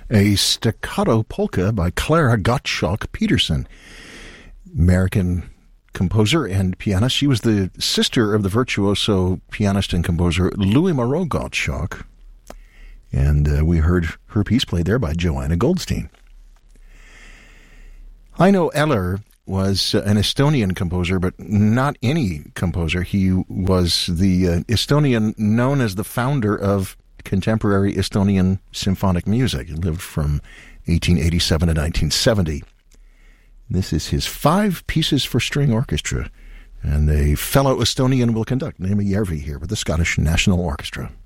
a staccato polka by Clara Gottschalk Peterson, American composer and pianist. She was the sister of the virtuoso pianist and composer Louis Moreau Gottschalk, and we heard her piece played there by Joanna Goldstein. Heino Eller was an Estonian composer, but not any composer. He was the Estonian known as the founder of contemporary Estonian symphonic music. He lived from 1887 to 1970. This is his 5 pieces for string orchestra, and a fellow Estonian will conduct, Naima Järvi here with the Scottish National Orchestra.